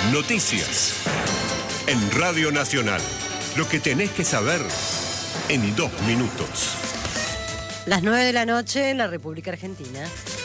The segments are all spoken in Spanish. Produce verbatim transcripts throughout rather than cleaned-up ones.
Noticias. En Radio Nacional. Lo que tenés que saber en dos minutos. Las nueve de la noche en la República Argentina.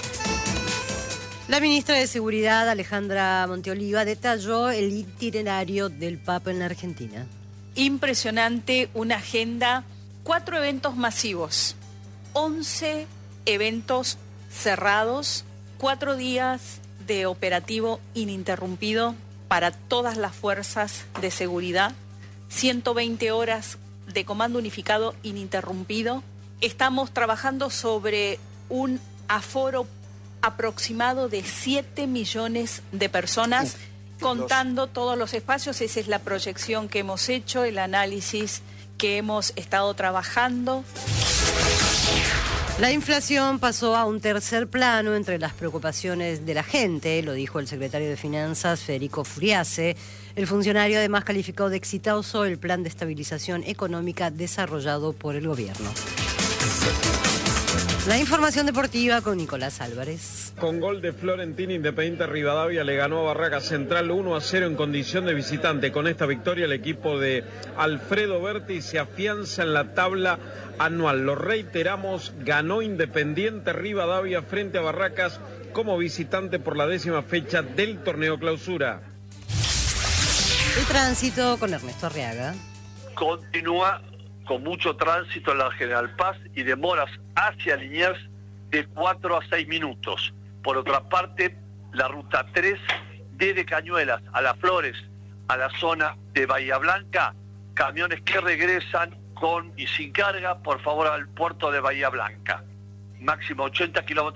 La ministra de Seguridad, Alejandra Monteoliva, detalló el itinerario del Papa en la Argentina. Impresionante, una agenda, cuatro eventos masivos, once eventos cerrados, cuatro días de operativo ininterrumpido para todas las fuerzas de seguridad, ciento veinte horas de comando unificado ininterrumpido. Estamos trabajando sobre un aforo aproximado de siete millones de personas, Uf, contando los... todos los espacios. Esa es la proyección que hemos hecho, el análisis que hemos estado trabajando. La inflación pasó a un tercer plano entre las preocupaciones de la gente, lo dijo el secretario de Finanzas, Federico Furiase. El funcionario además calificó de exitoso el plan de estabilización económica desarrollado por el gobierno. La información deportiva con Nicolás Álvarez. Con gol de Florentino, Independiente Rivadavia le ganó a Barracas Central uno a cero en condición de visitante. Con esta victoria el equipo de Alfredo Berti se afianza en la tabla anual. Lo reiteramos, ganó Independiente Rivadavia frente a Barracas como visitante por la décima fecha del torneo clausura. El tránsito con Ernesto Arriaga. Continúa con mucho tránsito en la General Paz y demoras hacia Liniers de cuatro a seis minutos. Por otra parte, la ruta tres, desde Cañuelas a Las Flores, a la zona de Bahía Blanca, camiones que regresan con y sin carga, por favor, al puerto de Bahía Blanca. Máximo ochenta kilómetros.